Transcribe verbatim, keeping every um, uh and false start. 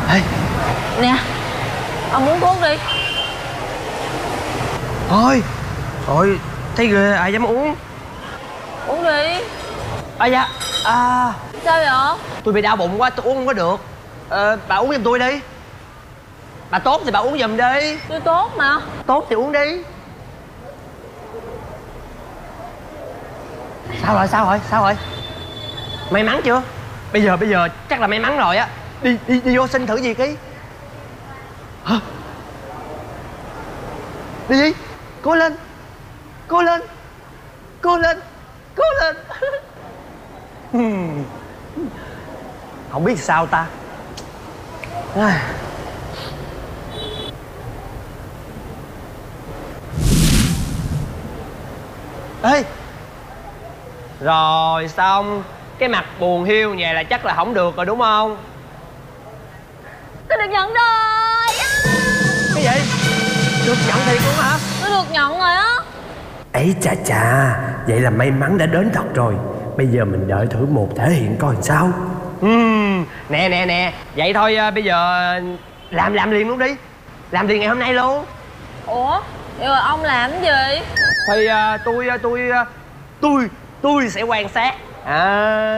Ê, Nè, ông muốn thuốc đi. thôi thôi, thấy ghê ai dám uống. Uống đi. À dạ, à, Sao vậy? tôi bị đau bụng quá, tôi uống không có được. Ờ, bà uống giùm tôi đi. Bà tốt thì bà uống giùm đi. Tôi tốt mà. Tốt thì uống đi. Sao rồi, sao rồi, sao rồi? May mắn chưa? Bây giờ, bây giờ chắc là may mắn rồi á. Đi, đi, đi vô xin thử việc đi. Hả? Đi đi, cố lên. Cố lên. Cố lên. Cố lên. Hmm. Không biết sao ta. À. Ê, rồi xong. Cái mặt buồn hiu vậy là chắc là không được rồi đúng không? Tôi được nhận rồi. Cái gì? Được nhận thiệt luôn hả? Tôi được nhận rồi á. Ấy chà chà, vậy là may mắn đã đến thật rồi. Bây giờ mình đợi thử một thể hiện coi làm sao. Ừm, nè nè nè. Vậy thôi à, bây giờ làm làm liền luôn đi. Làm liền ngày hôm nay luôn. Ủa, vậy rồi ông làm cái gì? Thì à, tôi à, tôi à, tôi tôi sẽ quan sát. À